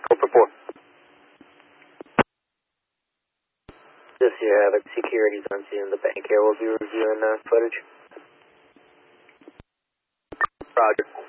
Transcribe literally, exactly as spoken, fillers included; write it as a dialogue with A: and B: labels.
A: Over four. This here, Havoc. Security's on scene in the bank here. We'll be reviewing uh, footage. Roger.